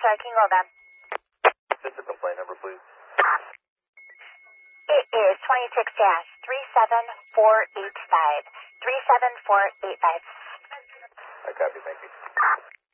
sorry, can you go again? Physical plate number, please. It is 26-37485. 37485. I copy, thank you.